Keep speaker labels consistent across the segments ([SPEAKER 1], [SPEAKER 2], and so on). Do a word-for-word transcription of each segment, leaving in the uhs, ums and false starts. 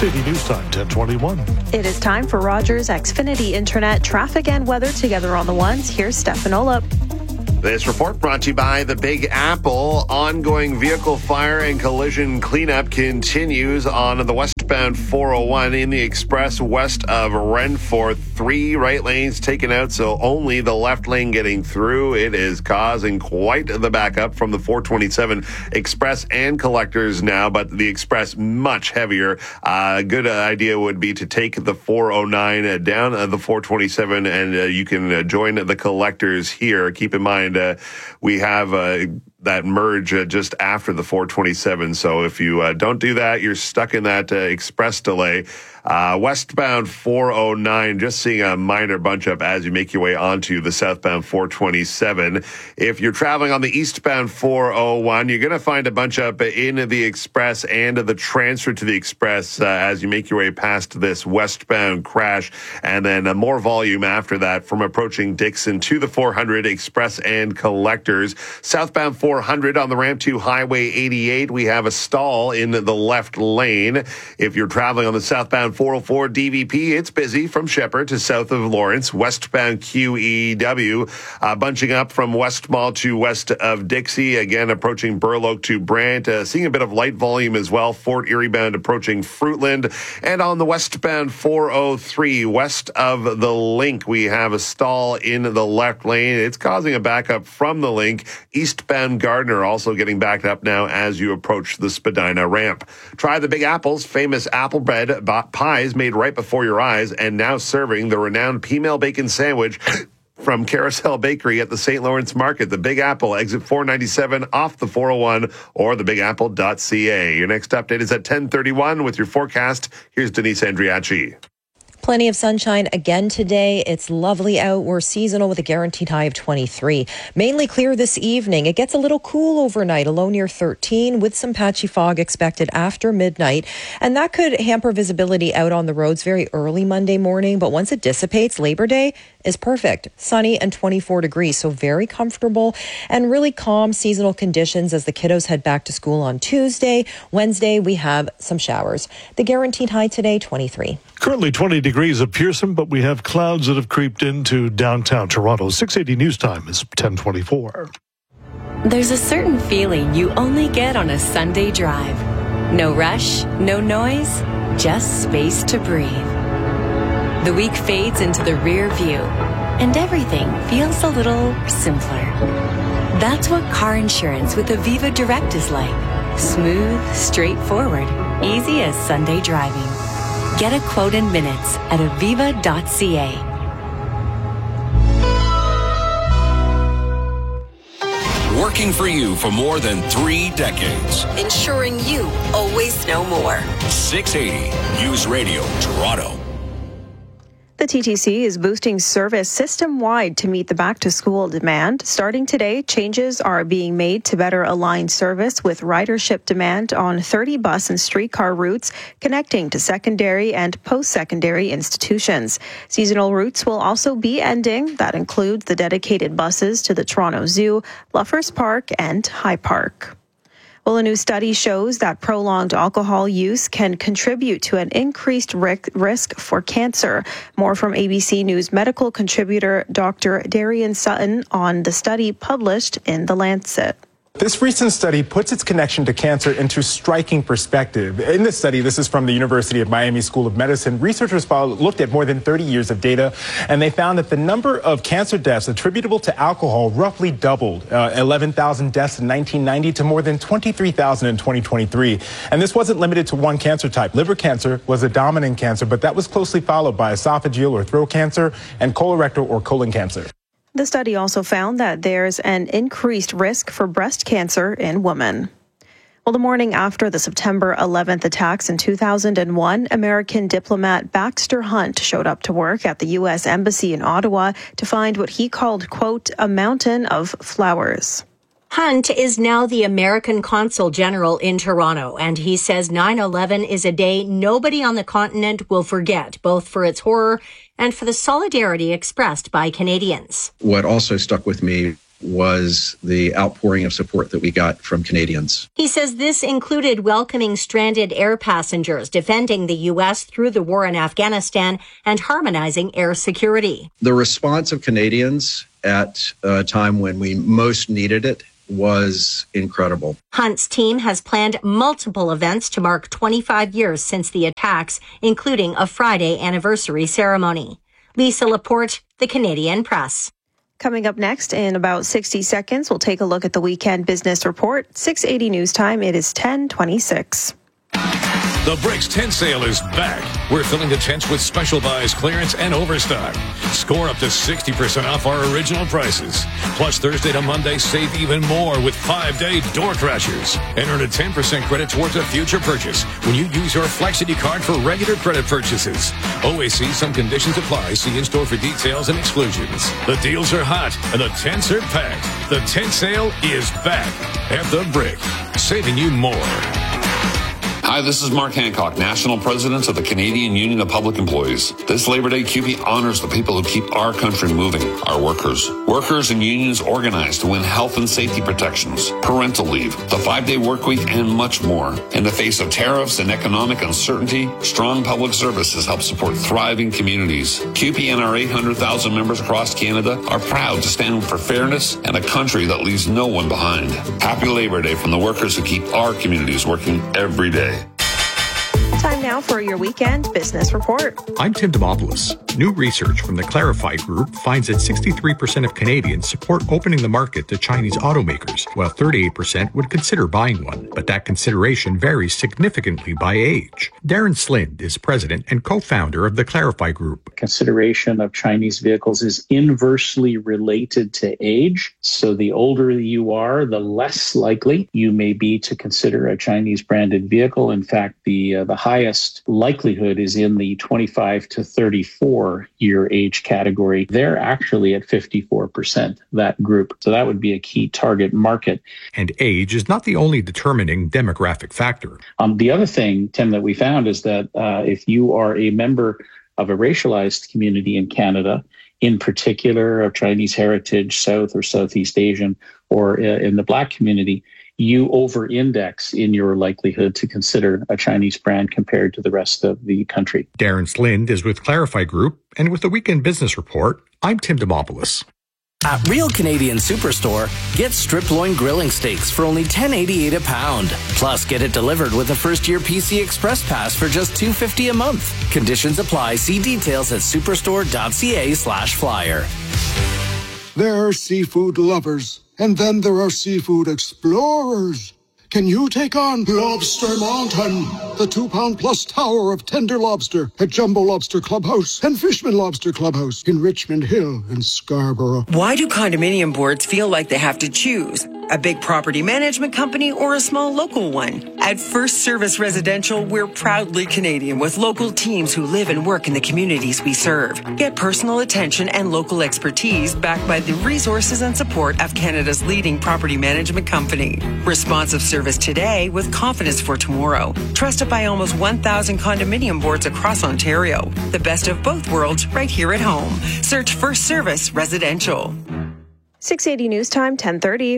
[SPEAKER 1] six eighty News Time, ten twenty-one.
[SPEAKER 2] It is time for Rogers Xfinity Internet traffic and weather together on the ones. Here's Stefan Olop.
[SPEAKER 3] This report brought to you by the Big Apple. Ongoing vehicle fire and collision cleanup continues on the westbound four oh one in the express west of Renfrew. Three right lanes taken out, so only the left lane getting through. It is causing quite the backup from the four twenty-seven express and collectors now, but the express much heavier. A uh, good idea would be to take the four oh nine down uh, the four twenty-seven, and uh, you can uh, join the collectors here. Keep in mind, Uh, we have uh, that merge uh, just after the four twenty-seven. So if you uh, don't do that, you're stuck in that uh, express delay. Uh, westbound four oh nine, just seeing a minor bunch up as you make your way onto the southbound four twenty-seven. If you're traveling on the eastbound four oh one, you're going to find a bunch up in the express and the transfer to the express uh, as you make your way past this westbound crash. And then uh, more volume after that from approaching Dixon to the four hundred express and collectors. Southbound four hundred on the ramp to Highway eighty-eight, we have a stall in the left lane. If you're traveling on the southbound four oh four D V P, it's busy from Shepherd to south of Lawrence. Westbound Q E W, uh, bunching up from West Mall to west of Dixie. Again, approaching Burloak to Brant. Uh, seeing a bit of light volume as well. Fort Erie bound approaching Fruitland. And on the westbound four oh three, west of the Link, we have a stall in the left lane. It's causing a backup from the Link. Eastbound Gardner also getting backed up now as you approach the Spadina ramp. Try the Big Apple's famous apple bread pies made right before your eyes, and now serving the renowned P-Mail Bacon Sandwich from Carousel Bakery at the Saint Lawrence Market. The Big Apple, exit four ninety-seven off the four oh one, or the big apple dot c a. Your next update is at ten thirty-one with your forecast. Here's Denise Andriachi.
[SPEAKER 4] Plenty of sunshine again today. It's lovely out. We're seasonal with a guaranteed high of twenty-three. Mainly clear this evening. It gets a little cool overnight, a low near thirteen, with some patchy fog expected after midnight. And that could hamper visibility out on the roads very early Monday morning. But once it dissipates, Labor Day is perfect. Sunny and twenty-four degrees. So very comfortable and really calm seasonal conditions as the kiddos head back to school on Tuesday. Wednesday, we have some showers. The guaranteed high today, twenty-three.
[SPEAKER 1] Currently twenty degrees at Pearson, but we have clouds that have creeped into downtown Toronto. six eighty News Time is ten twenty-four.
[SPEAKER 5] There's a certain feeling you only get on a Sunday drive. No rush, no noise, just space to breathe. The week fades into the rear view, and everything feels a little simpler. That's what car insurance with Aviva Direct is like. Smooth, straightforward, easy as Sunday driving. Get a quote in minutes at aviva dot c a.
[SPEAKER 6] Working for you for more than three decades.
[SPEAKER 7] Ensuring you always know more.
[SPEAKER 6] six eighty News Radio, Toronto.
[SPEAKER 2] The T T C is boosting service system-wide to meet the back-to-school demand. Starting today, changes are being made to better align service with ridership demand on thirty bus and streetcar routes connecting to secondary and post-secondary institutions. Seasonal routes will also be ending. That includes the dedicated buses to the Toronto Zoo, Bluffers Park, and High Park. Well, a new study shows that prolonged alcohol use can contribute to an increased risk for cancer. More from A B C News medical contributor Doctor Darian Sutton on the study published in The Lancet.
[SPEAKER 8] This recent study puts its connection to cancer into striking perspective. In this study, this is from the University of Miami School of Medicine, researchers looked at more than thirty years of data, and they found that the number of cancer deaths attributable to alcohol roughly doubled, uh, eleven thousand deaths in nineteen ninety to more than twenty-three thousand in twenty twenty-three. And this wasn't limited to one cancer type. Liver cancer was a dominant cancer, but that was closely followed by esophageal or throat cancer and colorectal or colon cancer.
[SPEAKER 2] The study also found that there's an increased risk for breast cancer in women. Well, the morning after the September eleventh attacks in two thousand one, American diplomat Baxter Hunt showed up to work at the U S Embassy in Ottawa to find what he called, quote, a mountain of flowers.
[SPEAKER 9] Hunt is now the American Consul General in Toronto, and he says nine eleven is a day nobody on the continent will forget, both for its horror and for the solidarity expressed by Canadians.
[SPEAKER 10] What also stuck with me was the outpouring of support that we got from Canadians.
[SPEAKER 9] He says this included welcoming stranded air passengers, defending the U S through the war in Afghanistan, and harmonizing air security.
[SPEAKER 10] The response of Canadians at a time when we most needed it was incredible.
[SPEAKER 9] Hunt's team has planned multiple events to mark twenty-five years since the attacks, including a Friday anniversary ceremony. Lisa Laporte, The Canadian Press.
[SPEAKER 2] Coming up next in about sixty seconds, we'll take a look at the weekend business report. six eighty News Time, it is ten twenty-six.
[SPEAKER 6] The Bricks tent sale is back. We're filling the tents with special buys, clearance, and overstock. Score up to sixty percent off our original prices. Plus, Thursday to Monday, save even more with five-day door crashers. And earn a ten percent credit towards a future purchase when you use your Flexity card for regular credit purchases. Always see some conditions apply. See in-store for details and exclusions. The deals are hot, and the tents are packed. The tent sale is back at the Brick, saving you more.
[SPEAKER 11] Hi, this is Mark Hancock, National President of the Canadian Union of Public Employees. This Labor Day, C U P E honors the people who keep our country moving, our workers. Workers and unions organize to win health and safety protections, parental leave, the five-day work week, and much more. In the face of tariffs and economic uncertainty, strong public services help support thriving communities. C U P E and our eight hundred thousand members across Canada are proud to stand for fairness and a country that leaves no one behind. Happy Labor Day from the workers who keep our communities working every day.
[SPEAKER 2] Time now for your weekend business report.
[SPEAKER 12] I'm Tim Demopoulos. New research from the Clarify Group finds that sixty-three percent of Canadians support opening the market to Chinese automakers, while thirty-eight percent would consider buying one. But that consideration varies significantly by age. Darren Slind is president and co-founder of the Clarify Group.
[SPEAKER 13] Consideration of Chinese vehicles is inversely related to age. So the older you are, the less likely you may be to consider a Chinese branded vehicle. In fact, the uh, the highest likelihood is in the twenty-five to thirty-four year age category. They're actually at fifty-four percent, that group. So that would be a key target market.
[SPEAKER 12] And age is not the only determining demographic factor.
[SPEAKER 13] Um, the other thing, Tim, that we found is that uh, if you are a member of a racialized community in Canada, in particular of Chinese heritage, South or Southeast Asian, or uh, in the Black community, you over-index in your likelihood to consider a Chinese brand compared to the rest of the country.
[SPEAKER 12] Darren Slind is with Clarify Group, and with the Weekend Business Report, I'm Tim Demopoulos.
[SPEAKER 14] At Real Canadian Superstore, get strip loin grilling steaks for only ten eighty-eight a pound. Plus, get it delivered with a first-year P C Express Pass for just two fifty a month. Conditions apply. See details at superstore.ca slash flyer.
[SPEAKER 15] There are seafood lovers, and then there are seafood explorers. Can you take on Lobster Mountain, the two-pound plus tower of tender lobster at Jumbo Lobster Clubhouse and Fishman Lobster Clubhouse in Richmond Hill and Scarborough?
[SPEAKER 16] Why do condominium boards feel like they have to choose? A big property management company or a small local one? At First Service Residential, we're proudly Canadian with local teams who live and work in the communities we serve. Get personal attention and local expertise backed by the resources and support of Canada's leading property management company. Responsive service today with confidence for tomorrow. Trusted by almost one thousand condominium boards across Ontario. The best of both worlds right here at home. Search First Service Residential.
[SPEAKER 2] six eighty News Time, ten thirty.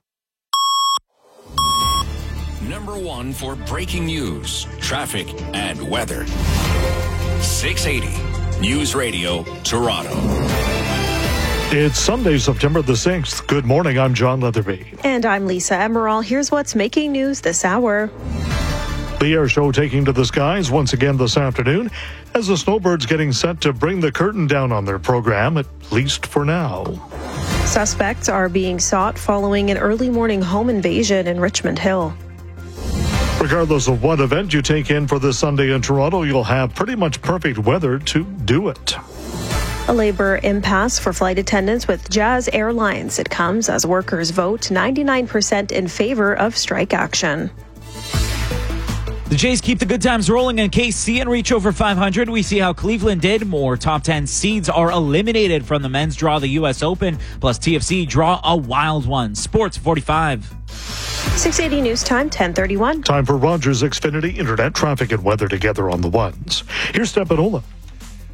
[SPEAKER 6] Number one for breaking news, traffic, and weather. six eighty News Radio, Toronto.
[SPEAKER 1] It's Sunday, September the sixth. Good morning, I'm John Leatherby.
[SPEAKER 2] And I'm Lisa Emerald. Here's what's making news this hour.
[SPEAKER 1] The air show taking to the skies once again this afternoon as the Snowbirds getting set to bring the curtain down on their program, at least for now.
[SPEAKER 2] Suspects are being sought following an early morning home invasion in Richmond Hill.
[SPEAKER 1] Regardless of what event you take in for this Sunday in Toronto, you'll have pretty much perfect weather to do it.
[SPEAKER 2] A labor impasse for flight attendants with Jazz Airlines. It comes as workers vote ninety-nine percent in favor of strike action.
[SPEAKER 17] The Jays keep the good times rolling in K C and reach over five hundred. We see how Cleveland did. More top ten seeds are eliminated from the men's draw, the U S Open. Plus T F C draw a wild one. Sports forty-five.
[SPEAKER 2] six eighty News Time, ten thirty-one.
[SPEAKER 1] Time for Rogers Xfinity Internet traffic and weather together on the ones. Here's Stepanola.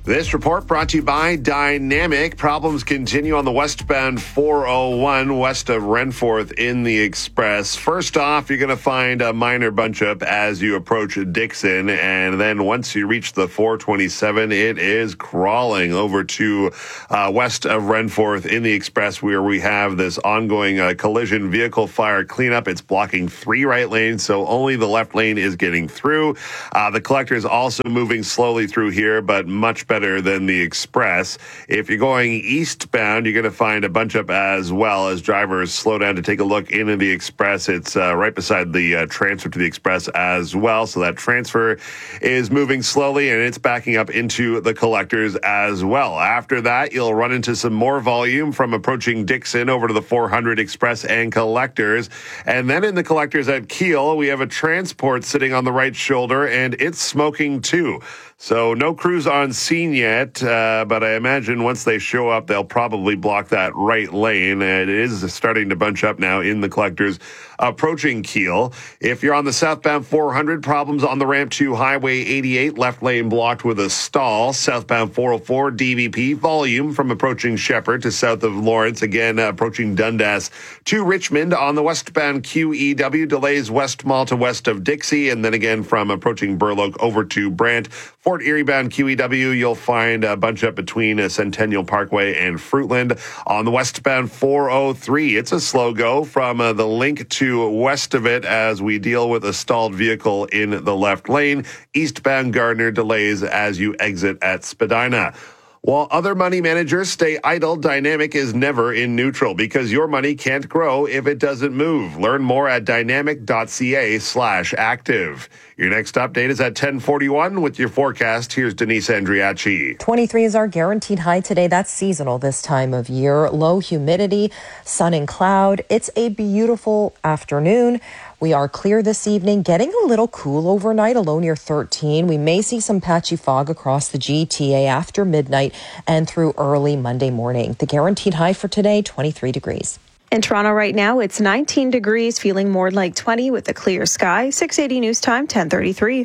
[SPEAKER 3] This report brought to you by Dynamic. Problems continue on the westbound four oh one west of Renforth in the Express. First off, you're going to find a minor bunch up as you approach Dixon. And then once you reach the four twenty-seven, it is crawling over to uh, west of Renforth in the Express, where we have this ongoing uh, collision vehicle fire cleanup. It's blocking three right lanes, so only the left lane is getting through. Uh, the collector is also moving slowly through here, but much better better than the Express. If you're going eastbound, you're going to find a bunch up as well as drivers slow down to take a look into the Express. It's uh, right beside the uh, transfer to the Express as well. So that transfer is moving slowly and it's backing up into the collectors as well. After that, you'll run into some more volume from approaching Dixon over to the four hundred Express and collectors. And then in the collectors at Kiel, we have a transport sitting on the right shoulder and it's smoking too. So no crews on scene yet, uh, but I imagine once they show up, they'll probably block that right lane. And it is starting to bunch up now in the collectors approaching Kiel. If you're on the southbound four hundred, problems on the ramp to Highway eighty-eight, left lane blocked with a stall. Southbound four oh four, D V P, volume from approaching Shepherd to south of Lawrence. Again, uh, approaching Dundas to Richmond. On the westbound Q E W, delays West Mall to west of Dixie. And then again from approaching Burloak over to Brant. Fort Erie bound Q E W, you'll find a bunch up between uh, Centennial Parkway and Fruitland. On the westbound four oh three, it's a slow go from uh, the link to west of it as we deal with a stalled vehicle in the left lane. Eastbound Gardner delays as you exit at Spadina. While other money managers stay idle, Dynamic is never in neutral because your money can't grow if it doesn't move. Learn more at dynamic.ca slash active. Your next update is at ten forty-one with your forecast. Here's Denise Andriachi.
[SPEAKER 4] twenty-three is our guaranteed high today. That's seasonal this time of year. Low humidity, sun and cloud. It's a beautiful afternoon. We are clear this evening, getting a little cool overnight, a low near thirteen. We may see some patchy fog across the G T A after midnight and through early Monday morning. The guaranteed high for today, twenty-three degrees.
[SPEAKER 2] In Toronto right now, it's nineteen degrees, feeling more like twenty with a clear sky. six eighty News Time, ten thirty-three.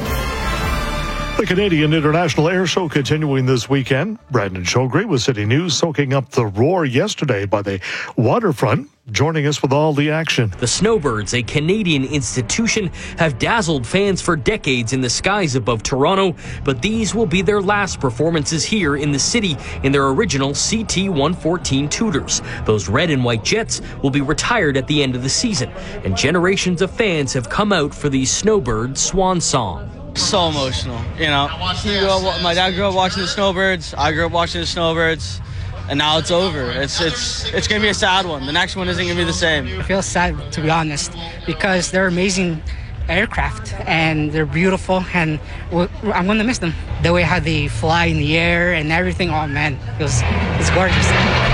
[SPEAKER 1] The Canadian International Air Show continuing this weekend. Brandon Shogre with City News, soaking up the roar yesterday by the waterfront, joining us with all the action.
[SPEAKER 18] The Snowbirds, a Canadian institution, have dazzled fans for decades in the skies above Toronto, but these will be their last performances here in the city in their original C T one fourteen Tudors. Those red and white jets will be retired at the end of the season, and generations of fans have come out for the Snowbird swan song.
[SPEAKER 19] So emotional, you know. He grew up, my dad grew up watching the Snowbirds. I grew up watching the Snowbirds, and now it's over. It's it's it's gonna be a sad one. The next one isn't gonna be the same.
[SPEAKER 20] I feel sad, to be honest, because they're amazing aircraft and they're beautiful, and I'm gonna miss them. The way how they fly in the air and everything. Oh man, it was it's gorgeous.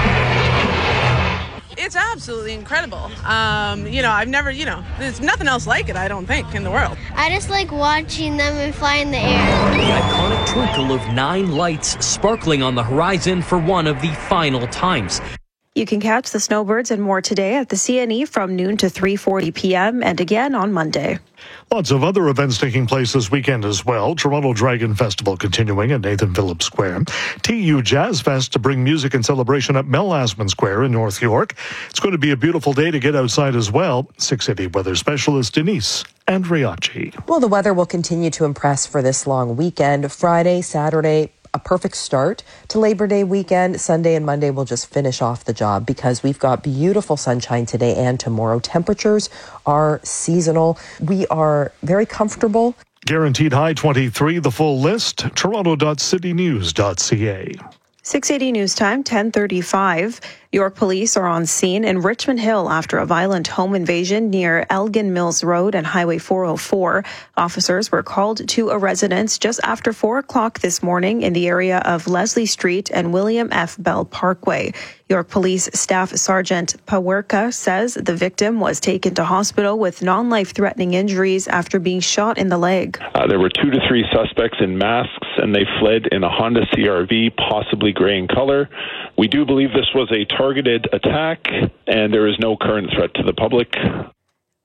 [SPEAKER 21] It's absolutely incredible. Um, you know, I've never, you know, there's nothing else like it, I don't think, in the world.
[SPEAKER 22] I just like watching them and fly in the air.
[SPEAKER 18] The iconic twinkle of nine lights sparkling on the horizon for one of the final times.
[SPEAKER 2] You can catch the Snowbirds and more today at the C N E from noon to three forty p.m. and again on Monday.
[SPEAKER 1] Lots of other events taking place this weekend as well. Toronto Dragon Festival continuing at Nathan Phillips Square. T U Jazz Fest to bring music and celebration at Mel Asman Square in North York. It's going to be a beautiful day to get outside as well. six eighty weather specialist Denise Andriachi.
[SPEAKER 4] Well, the weather will continue to impress for this long weekend. Friday, Saturday, a perfect start to Labor Day weekend. Sunday and Monday will just finish off the job because we've got beautiful sunshine today and tomorrow. Temperatures are seasonal. We are very comfortable.
[SPEAKER 1] Guaranteed high twenty-three, the full list, toronto dot city news dot c a.
[SPEAKER 2] six eighty News Time, ten thirty-five. York police are on scene in Richmond Hill after a violent home invasion near Elgin Mills Road and Highway four oh four. Officers were called to a residence just after four o'clock this morning in the area of Leslie Street and William F. Bell Parkway. York Police Staff Sergeant Pawerka says the victim was taken to hospital with non-life-threatening injuries after being shot in the leg.
[SPEAKER 23] Uh, there were two to three suspects in masks, and they fled in a Honda C R V, possibly gray in color. We do believe this was a targeted attack, and there is no current threat to the public.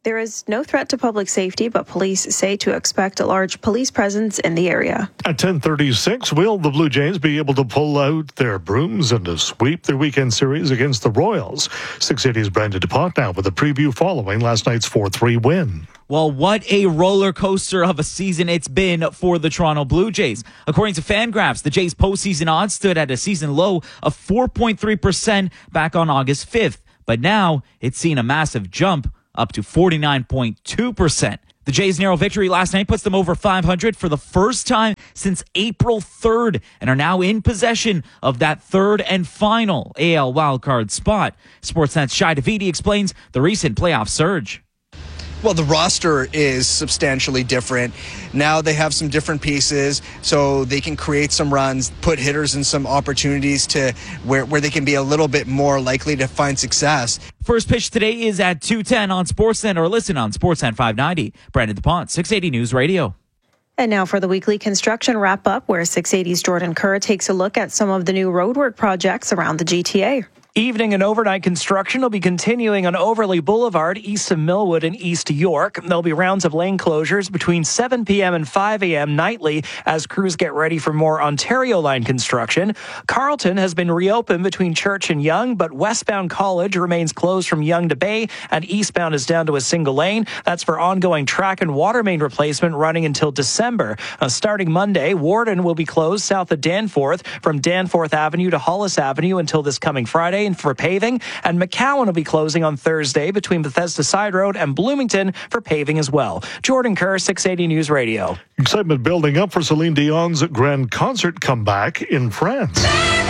[SPEAKER 2] There is no threat to public safety, but police say to expect a large police presence in the area.
[SPEAKER 1] At ten thirty-six, will the Blue Jays be able to pull out their brooms and to sweep their weekend series against the Royals? six eighty's Brandon DuPont now with a preview following last night's four three win.
[SPEAKER 17] Well, what a roller coaster of a season it's been for the Toronto Blue Jays. According to Fangraphs, the Jays' postseason odds stood at a season low of four point three percent back on August fifth. But now it's seen a massive jump up to forty-nine point two percent. The Jays' narrow victory last night puts them over five hundred for the first time since April third and are now in possession of that third and final A L wildcard spot. Sportsnet's Shai Davidi explains the recent playoff surge.
[SPEAKER 5] Well, the roster is substantially different. Now they have some different pieces, so they can create some runs, put hitters in some opportunities to where, where they can be a little bit more likely to find success.
[SPEAKER 17] First pitch today is at two ten on Sportsnet, or listen on Sportsnet five ninety. Brandon DuPont, six eighty News Radio.
[SPEAKER 2] And now for the weekly construction wrap-up, where six eighty's Jordan Kerr takes a look at some of the new roadwork projects around the G T A.
[SPEAKER 7] Evening and overnight construction will be continuing on Overley Boulevard, east of Millwood and east York. There'll be rounds of lane closures between seven p.m. and five a.m. nightly as crews get ready for more Ontario line construction. Carleton has been reopened between Church and Yonge, but westbound College remains closed from Yonge to Bay, and eastbound is down to a single lane. That's for ongoing track and water main replacement running until December. Uh, starting Monday, Warden will be closed south of Danforth from Danforth Avenue to Hollis Avenue until this coming Friday for paving, and McCowan will be closing on Thursday between Bethesda Side Road and Bloomington for paving as well. Jordan Kerr, six eighty News Radio.
[SPEAKER 1] Excitement building up for Celine Dion's grand concert comeback in France.